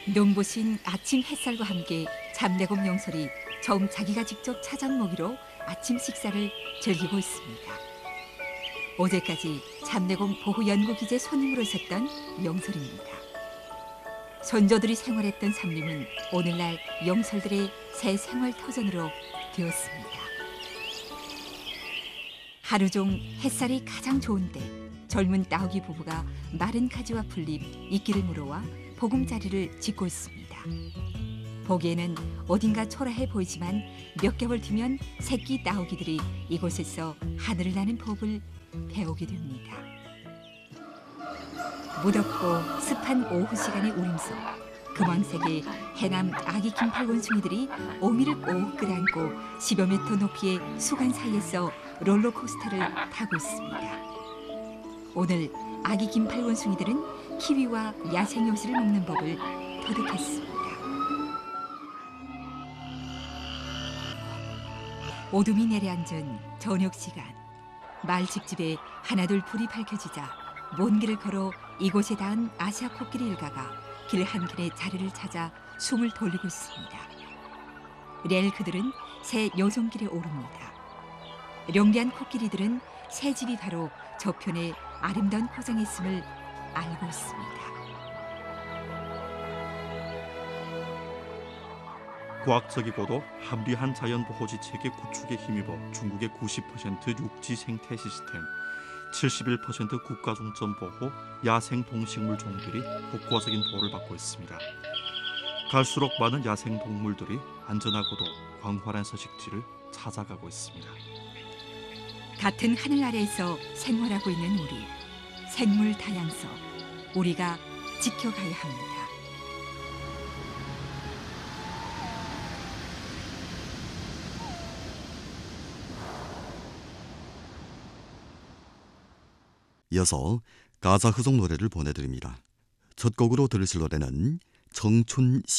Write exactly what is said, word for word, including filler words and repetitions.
농부신 아침 햇살과 함께 잡내곰 명설이 처음 자기가 직접 찾아온 먹이로 아침 식사를 즐기고 있습니다. 어제까지 잡내곰 보호 연구기재 손님으로 있었던 명설입니다. 선조들이 생활했던 삼림은 오늘날 영설들의 새 생활 터전으로 되었습니다. 하루 종 햇살이 가장 좋은데 젊은 따오기 부부가 마른 가지와 풀잎, 이끼를 물어와 보금자리를 짓고 있습니다. 보기에는 어딘가 초라해 보이지만 몇 개월 뒤면 새끼 따오기들이 이곳에서 하늘을 나는 법을 배우게 됩니다. 무덥고 습한 오후 시간의 우림속, 금왕색의 해남 아기 김팔원숭이들이 오미를 꼭 끌어안고 십여 미터 높이의 수간 사이에서 롤러코스터를 타고 있습니다. 오늘 아기 김팔원숭이들은 키위와 야생요시를 먹는 법을 터득했습니다. 어둠이 내려앉은 저녁 시간, 마을 집집에 하나둘 불이 밝혀지자 먼 길을 걸어 이곳에 닿은 아시아 코끼리 일가가 길 한켠에 자리를 찾아 숨을 돌리고 있습니다. 내일 그들은 새 여성길에 오릅니다. 용기한 코끼리들은 새 집이 바로 저편에 아름다운 고장에 있음을 알고 있습니다. 과학적이고도 합리한 자연보호지 체계 구축에 힘입어 중국의 구십 퍼센트 육지 생태 시스템, 칠십일 퍼센트 국가 중점 보호 야생 동식물 종들이 국가적인 보호를 받고 있습니다. 갈수록 많은 야생 동물들이 안전하고도 광활한 서식지를 찾아가고 있습니다. 같은 하늘 아래에서 생활하고 있는 우리, 생물 다양성, 우리가 지켜가야 합니다. 이어서 가자 흐송 노래를 보내드립니다. 첫 곡으로 들으실 노래는 청춘